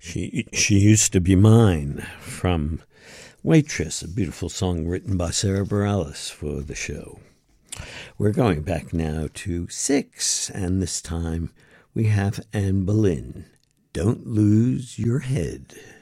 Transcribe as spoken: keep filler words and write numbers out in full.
She she used to be mine from Waitress, a beautiful song written by Sarah Bareilles for the show. We're going back now to six, and this time we have Anne Boleyn. Don't Lose Your Head.